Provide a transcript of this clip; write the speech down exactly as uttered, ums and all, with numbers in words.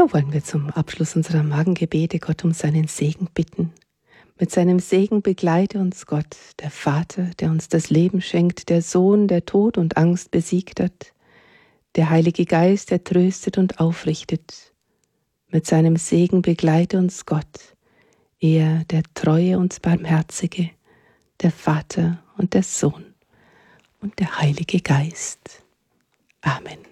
So wollen wir zum Abschluss unserer Morgengebete Gott um seinen Segen bitten. Mit seinem Segen begleite uns Gott, der Vater, der uns das Leben schenkt, der Sohn, der Tod und Angst besiegt hat, der Heilige Geist, der tröstet und aufrichtet. Mit seinem Segen begleite uns Gott, er, der Treue und Barmherzige, der Vater und der Sohn und der Heilige Geist. Amen.